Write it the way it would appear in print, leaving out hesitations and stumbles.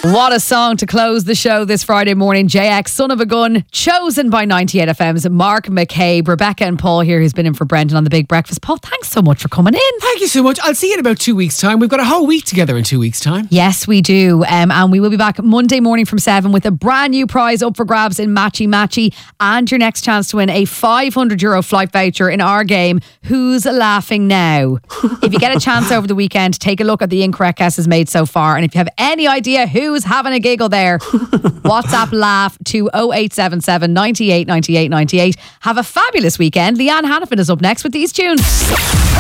What a song to close the show this Friday morning. JX, Son of a Gun, chosen by 98 FM's Mark McCabe. Rebecca and Paul here, who's been in for Brendan on The Big Breakfast. Paul, thanks so much for coming in. Thank you so much. I'll see you in about 2 weeks' time. We've got a whole week together in 2 weeks' time. Yes, we do. And we will be back Monday morning from 7 with a brand new prize up for grabs in Matchy Matchy and your next chance to win a €500 flight voucher in our game, Who's Laughing Now? If you get a chance over the weekend, take a look at the incorrect guesses made so far. And if you have any idea who's having a giggle there, WhatsApp laugh to 0877 98 98 98. Have a fabulous weekend. Leanne Hannafin is up next with these tunes.